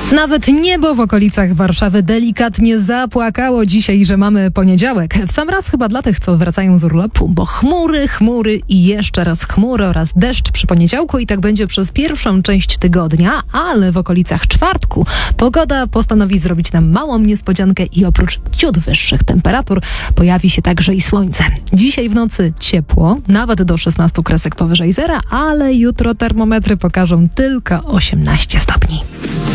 Nawet niebo w okolicach Warszawy delikatnie zapłakało dzisiaj, że mamy poniedziałek. W sam raz chyba dla tych, co wracają z urlopu, bo chmury i jeszcze raz chmury oraz deszcz przy poniedziałku i tak będzie przez pierwszą część tygodnia, ale w okolicach czwartku pogoda postanowi zrobić nam małą niespodziankę i oprócz ciut wyższych temperatur pojawi się także i słońce. Dzisiaj w nocy ciepło, nawet do 16 kresek powyżej zera, ale jutro termometry pokażą tylko 18 stopni.